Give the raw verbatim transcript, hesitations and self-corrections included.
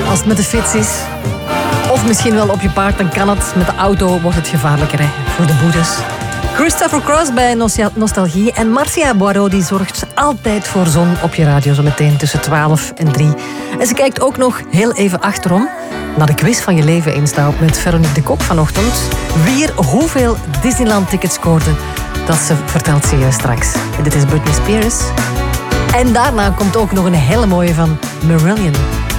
Als het met de fiets is, of misschien wel op je paard, dan kan het. Met de auto wordt het gevaarlijker, hè, voor de boetes. Christopher Cross bij Nostalgie. En Marcia Boireau die zorgt altijd voor zon op je radio, zo meteen tussen twaalf en drie. En ze kijkt ook nog heel even achterom naar de quiz van je leven instaat met Veronique de Kok vanochtend. Wie er hoeveel Disneyland-tickets scoorde, dat ze vertelt ze je straks. En dit is Britney Spears. En daarna komt ook nog een hele mooie van Marillion.